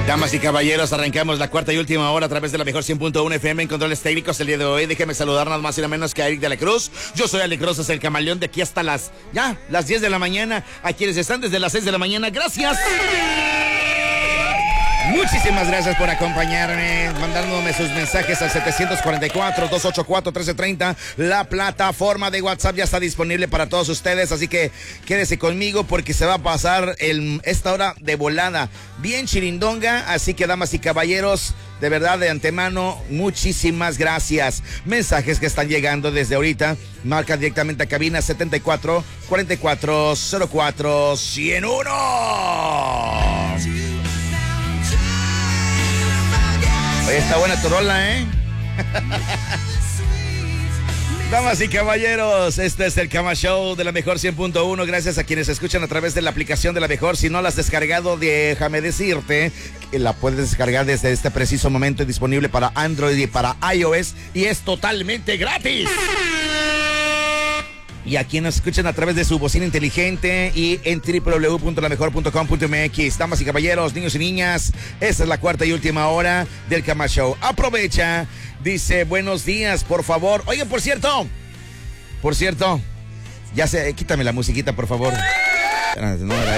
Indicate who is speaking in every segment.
Speaker 1: Damas y caballeros, arrancamos la cuarta y última hora a través de la mejor 100.1 FM en controles técnicos el día de hoy. Déjeme saludar nada más y nada menos que a Eric de la Cruz. Yo soy Alex Rosas, el camaleón, de aquí hasta las 10 de la mañana. A quienes están desde las 6 de la mañana, gracias. Muchísimas gracias por acompañarme, mandándome sus mensajes al 744-284-1330. La plataforma de WhatsApp ya está disponible para todos ustedes, así que quédese conmigo porque se va a pasar esta hora de volada bien chirindonga. Así que, damas y caballeros, de verdad, de antemano, muchísimas gracias. Mensajes que están llegando desde ahorita. Marca directamente a cabina 74-44-04-101. Oye, está buena tu rola, ¿eh? Damas y caballeros, este es el Cama Show de la Mejor 100.1. Gracias a quienes escuchan a través de la aplicación de la Mejor. Si no la has descargado, déjame decirte que la puedes descargar desde este preciso momento, disponible para Android y para iOS, y es totalmente gratis. Y a quienes escuchan a través de su bocina inteligente y en www.lamejor.com.mx. Damas y caballeros, niños y niñas, esta es la cuarta y última hora del Cama Show. Aprovecha, dice, buenos días, por favor. Oye, por cierto, quítame la musiquita, por favor. No era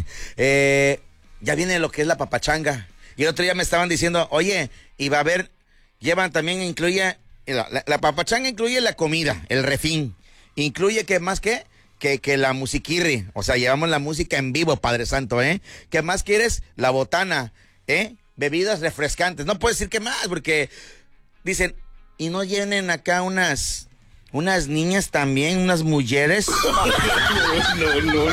Speaker 1: ya viene lo que es la papachanga. Y el otro día me estaban diciendo, oye, y va a haber, incluye, la papachanga incluye la comida, el refín. Incluye que más que la musiquirri, o sea, llevamos la música en vivo, Padre Santo, ¿eh? ¿Qué más quieres? La botana, bebidas refrescantes. No puedes decir que más, porque dicen, y no llenen acá unas niñas también, unas mujeres. No.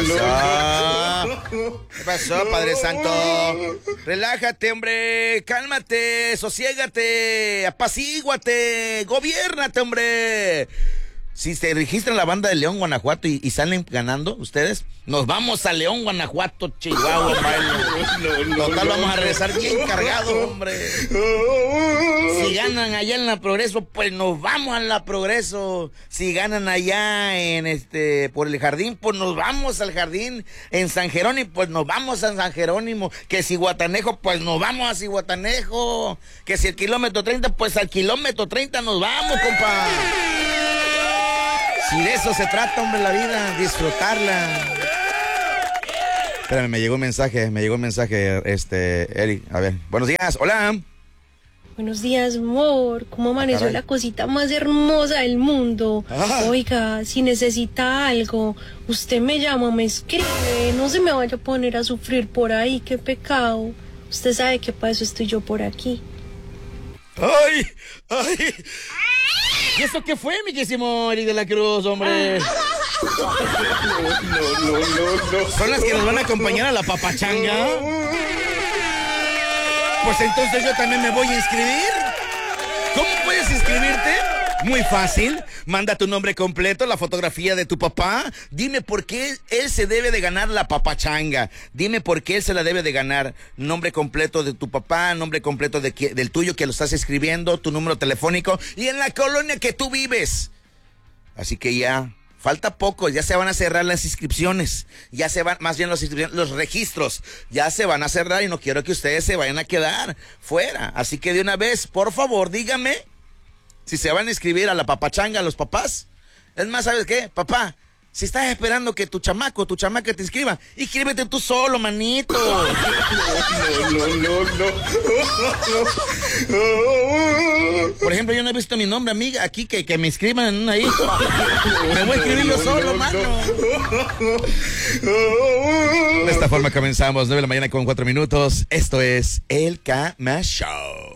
Speaker 1: ¿Qué pasó, Padre Santo? Relájate, hombre, cálmate, sosiégate, apacíguate, gobiérnate, hombre. Si se registran la banda de León, Guanajuato y salen ganando ustedes, nos vamos a León, Guanajuato, Chihuahua, Total, vamos a regresar bien cargados, hombre. Si ganan allá en la Progreso, pues nos vamos a la Progreso. Si ganan allá por el Jardín, pues nos vamos al Jardín. En San Jerónimo, pues nos vamos a San Jerónimo. Que si Guatanejo, pues nos vamos a Cihuatanejo. Que si el kilómetro 30, pues al kilómetro 30 nos vamos, compa. Si de eso se trata, hombre, la vida, disfrutarla. Espérame, me llegó un mensaje, Eric, a ver. Buenos días, hola.
Speaker 2: Buenos días, amor. ¿Cómo amaneció la cosita más hermosa del mundo? Oiga, si necesita algo, usted me llama, me escribe. No se me vaya a poner a sufrir por ahí, qué pecado. Usted sabe que para eso estoy yo por aquí.
Speaker 1: ¡Ay! ¿Y eso qué fue, mi querísimo Eric de la Cruz, hombre? No. ¿Son las que nos van a acompañar a la papachanga? Pues entonces yo también me voy a inscribir. ¿Cómo puedes inscribirte? Muy fácil, manda tu nombre completo, la fotografía de tu papá. Dime por qué él se debe de ganar la papachanga. Dime por qué él se la debe de ganar. Nombre completo de tu papá, nombre completo del tuyo que lo estás escribiendo, tu número telefónico y en la colonia que tú vives. Así que ya, falta poco, ya se van a cerrar las inscripciones. Ya se van, más bien los registros, ya se van a cerrar y no quiero que ustedes se vayan a quedar fuera. Así que de una vez, por favor, dígame si se van a inscribir a la papachanga a los papás. Es más, ¿sabes qué? Papá, si estás esperando que tu chamaca te inscriba, inscríbete tú solo, manito. No. Por ejemplo, yo no he visto mi nombre, amiga, aquí que me inscriban en una ahí. Me voy a escribir yo solo, mano. De esta forma comenzamos, 9 de la mañana con 4 minutos. Esto es El Cama Show.